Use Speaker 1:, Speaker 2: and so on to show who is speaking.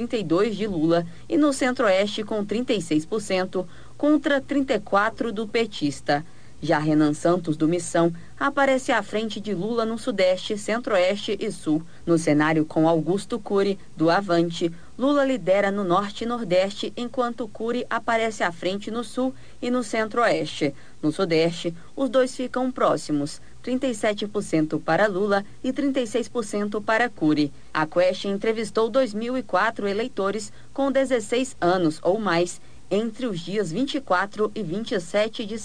Speaker 1: 32% de Lula e no Centro-Oeste com 36%, contra 34% do petista. Já Renan Santos, do Missão, aparece à frente de Lula no Sudeste, Centro-Oeste e Sul. No cenário com Augusto Cury, do Avante, Lula lidera no Norte e Nordeste, enquanto Cury aparece à frente no Sul e no Centro-Oeste. No Sudeste, os dois ficam próximos, 37% para Lula e 36% para Cury. A Quest entrevistou 2.004 eleitores com 16 anos ou mais entre os dias 24 e 27 de